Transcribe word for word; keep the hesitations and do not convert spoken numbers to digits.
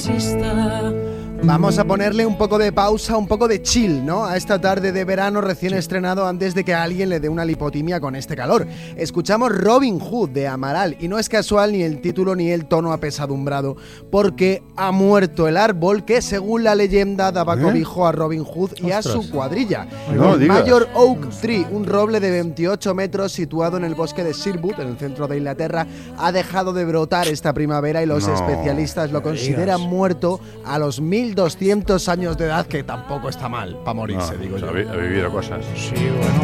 exista. Vamos a ponerle un poco de pausa, un poco de chill, ¿no? A esta tarde de verano recién sí. estrenado antes de que a alguien le dé una lipotimia con este calor. Escuchamos Robin Hood de Amaral y no es casual ni el título ni el tono apesadumbrado, porque ha muerto el árbol que, según la leyenda, daba ¿Eh? cobijo a Robin Hood y Ostras. a su cuadrilla. No, el Mayor Oak Tree, un roble de veintiocho metros situado en el bosque de Sherwood, en el centro de Inglaterra, ha dejado de brotar esta primavera y los no. especialistas lo consideran muerto a los mil doscientos años de edad, que tampoco está mal para morirse, no, digo pues yo. Ha, vi- ha vivido cosas. Sí, bueno,